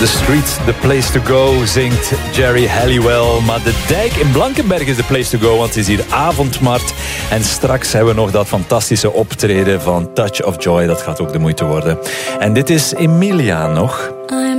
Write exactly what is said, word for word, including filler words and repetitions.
The Street, the place to go, zingt Jerry Halliwell. Maar de dijk in Blankenberg is de place to go, want het is hier avondmarkt. En straks hebben we nog dat fantastische optreden van Touch of Joy. Dat gaat ook de moeite worden. En dit is Emilia nog.